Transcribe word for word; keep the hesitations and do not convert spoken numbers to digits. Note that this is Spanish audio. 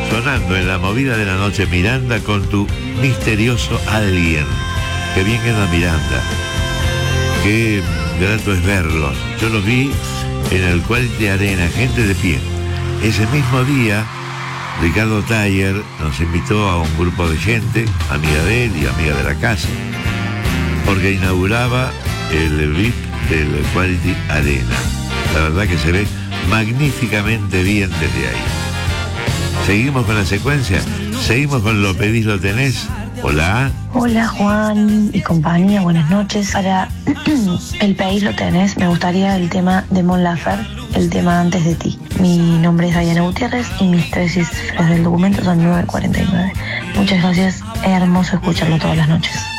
sonando en la movida de la noche Miranda con tu misterioso alguien. Qué bien queda Miranda. Qué grato es verlos. Yo los vi en el Quality Arena, gente de pie. Ese mismo día, Ricardo Taller nos invitó a un grupo de gente, amiga de él y amiga de la casa, porque inauguraba el V I P del Quality Arena. La verdad que se ve magníficamente bien desde ahí. Seguimos con la secuencia, seguimos con Lo Pedís, Lo Tenés. Hola. Hola Juan y compañía, buenas noches. Para El País Lo Tenés, me gustaría el tema de Mon Laferte, el tema Antes de Ti. Mi nombre es Diana Gutiérrez y mis tres cifras del documento son nueve cuarenta y nueve. Muchas gracias, es hermoso escucharlo todas las noches.